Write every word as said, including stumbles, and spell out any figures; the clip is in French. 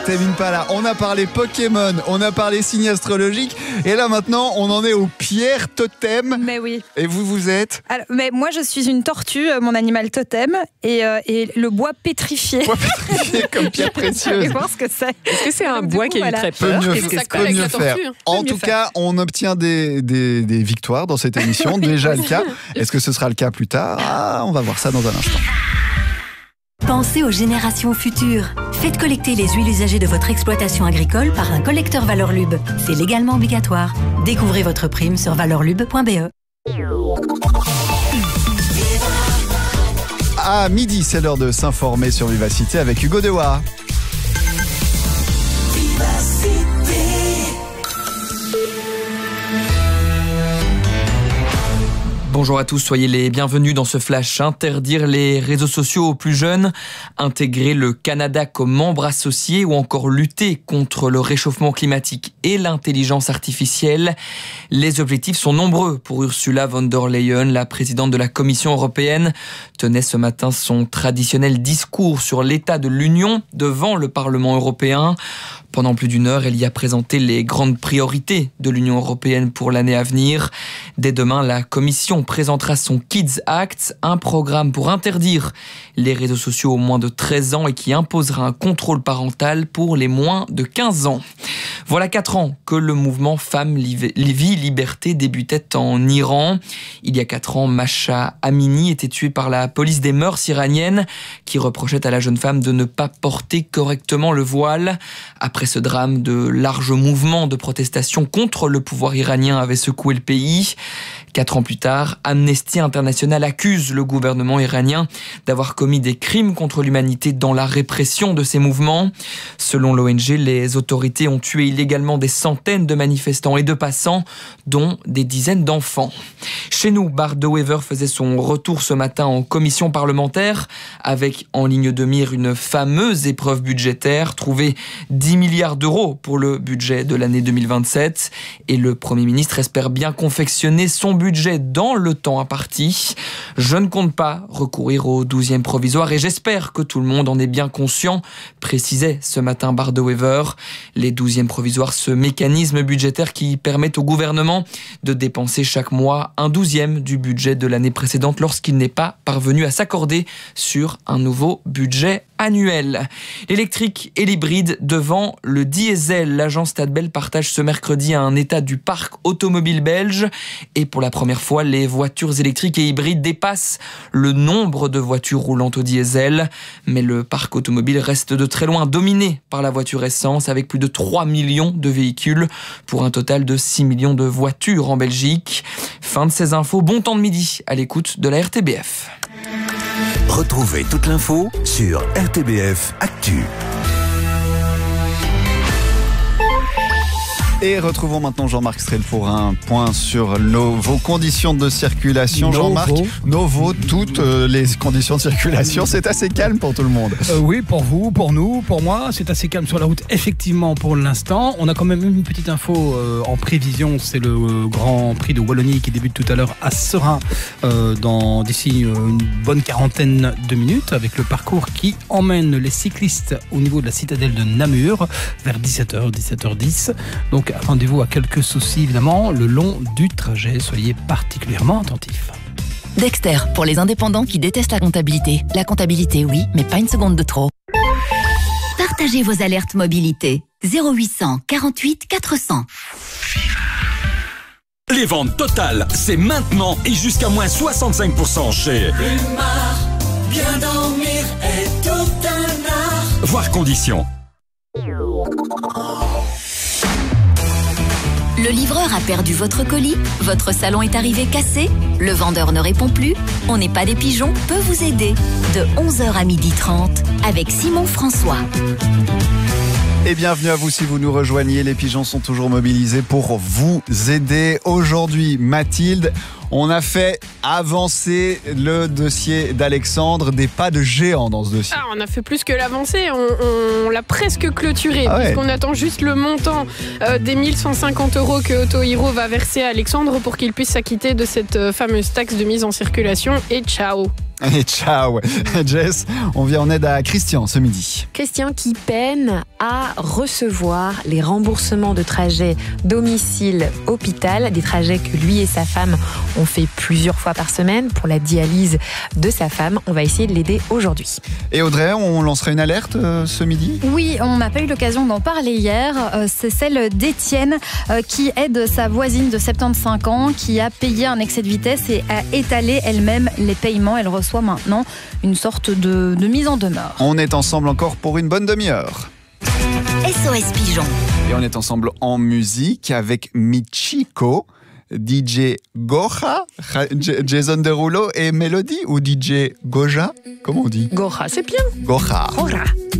Tame Impala, on a parlé Pokémon, on a parlé signes astrologiques, et là maintenant on en est aux pierres totem. Mais oui. Et vous, vous êtes Alors, mais moi je suis une tortue, mon animal totem, et, euh, et le bois pétrifié. Bois pétrifié comme pierre précieuse. Je vais voir ce que c'est. Est-ce que c'est un Donc, bois du qui coup, a eu voilà. très peur? Peut mieux, Qu'est-ce que ça peut colle avec mieux la faire. tortue? En Peut tout mieux cas, on obtient des, des, des victoires dans cette émission. Déjà le cas. Est-ce que ce sera le cas plus tard? Ah, on va voir ça dans un instant. Pensez aux générations futures. Faites collecter les huiles usagées de votre exploitation agricole par un collecteur Valorlub. C'est légalement obligatoire. Découvrez votre prime sur valorlub point b e. À midi, c'est l'heure de s'informer sur Vivacité avec Hugo Dewa. Bonjour à tous, soyez les bienvenus dans ce flash. Interdire les réseaux sociaux aux plus jeunes, intégrer le Canada comme membre associé ou encore lutter contre le réchauffement climatique et l'intelligence artificielle. Les objectifs sont nombreux pour Ursula von der Leyen, la présidente de la Commission européenne, tenait ce matin son traditionnel discours sur l'état de l'Union devant le Parlement européen. Pendant plus d'une heure, elle y a présenté les grandes priorités de l'Union européenne pour l'année à venir. Dès demain, la Commission présentera son Kids Act, un programme pour interdire les réseaux sociaux aux moins de treize ans et qui imposera un contrôle parental pour les moins de quinze ans. Voilà quatre ans que le mouvement Femmes, Vie, Liberté débutait en Iran. Il y a quatre ans, Mahsa Amini était tuée par la police des mœurs iranienne qui reprochait à la jeune femme de ne pas porter correctement le voile. Après ce drame, de larges mouvements de protestation contre le pouvoir iranien avaient secoué le pays. Quatre ans plus tard, Amnesty International accuse le gouvernement iranien d'avoir commis des crimes contre l'humanité dans la répression de ces mouvements. Selon l'O N G, les autorités ont tué illégalement des centaines de manifestants et de passants, dont des dizaines d'enfants. Chez nous, Bart De Wever faisait son retour ce matin en commission parlementaire, avec en ligne de mire une fameuse épreuve budgétaire, trouver dix milliards d'euros pour le budget de l'année deux mille vingt-sept. Et le Premier ministre espère bien confectionner son budget dans le temps imparti. Je ne compte pas recourir au douzième provisoire et j'espère que tout le monde en est bien conscient, précisait ce matin Bart De Wever. Les douzièmes provisoires, ce mécanisme budgétaire qui permet au gouvernement de dépenser chaque mois un douzième du budget de l'année précédente lorsqu'il n'est pas parvenu à s'accorder sur un nouveau budget annuel. L'électrique et l'hybride devant le diesel. L'agence Stadbel partage ce mercredi un état du parc automobile belge et pour la première fois, les voitures électriques et hybrides dépassent le nombre de voitures roulantes au diesel. Mais le parc automobile reste de très loin dominé par la voiture essence avec plus de trois millions de véhicules pour un total de six millions de voitures en Belgique. Fin de ces infos, bon temps de midi à l'écoute de la R T B F. Retrouvez toute l'info sur R T B F Actu. Et retrouvons maintenant Jean-Marc Strel pour un point sur nos, vos conditions de circulation. Novo. Jean-Marc, Novo, toutes euh, les conditions de circulation, c'est assez calme pour tout le monde. Euh, oui, pour vous, pour nous, pour moi, c'est assez calme sur la route, effectivement, pour l'instant. On a quand même une petite info euh, en prévision, c'est le euh, Grand Prix de Wallonie qui débute tout à l'heure à Serein euh, dans d'ici euh, une bonne quarantaine de minutes, avec le parcours qui emmène les cyclistes au niveau de la citadelle de Namur vers dix-sept heures, dix-sept heures dix. Donc attendez-vous à quelques soucis évidemment le long du trajet, soyez particulièrement attentifs. Dexter, pour les indépendants qui détestent la comptabilité. La comptabilité, oui, mais pas une seconde de trop. Partagez vos alertes mobilité. zéro huit cent quarante-huit quatre cents. Les ventes totales, c'est maintenant et jusqu'à moins soixante-cinq pour cent chez Plumard, bien dormir est tout un art. Voir conditions. Le livreur a perdu votre colis, votre salon est arrivé cassé, le vendeur ne répond plus, On n'est pas des pigeons peut vous aider de onze heures à midi trente avec Simon François. Et bienvenue à vous si vous nous rejoignez. Les pigeons sont toujours mobilisés pour vous aider. Aujourd'hui, Mathilde, on a fait avancer le dossier d'Alexandre, des pas de géant dans ce dossier. Ah, on a fait plus que l'avancer, on, on l'a presque clôturé, ah ouais. Puisqu'on attend juste le montant euh, des mille cent cinquante euros que Autohero va verser à Alexandre pour qu'il puisse s'acquitter de cette euh, fameuse taxe de mise en circulation. Et ciao. Et ciao. Jess, on vient en aide à Christian ce midi. Christian qui peine à recevoir les remboursements de trajets domicile-hôpital, des trajets que lui et sa femme ont fait plusieurs fois par semaine pour la dialyse de sa femme. On va essayer de l'aider aujourd'hui. Et Audrey, on lancerait une alerte euh, ce midi ? Oui, on n'a pas eu l'occasion d'en parler hier. Euh, c'est celle d'Étienne euh, qui aide sa voisine de soixante-quinze ans qui a payé un excès de vitesse et a étalé elle-même les paiements. Elle reçoit maintenant une sorte de, de mise en demeure. On est ensemble encore pour une bonne demi-heure. S O S Pigeon. Et on est ensemble en musique avec Michiko, D J Goja, Jason Derulo et Mélodie, ou D J Goja, comment on dit ? Goja, c'est bien. Goja. Goja.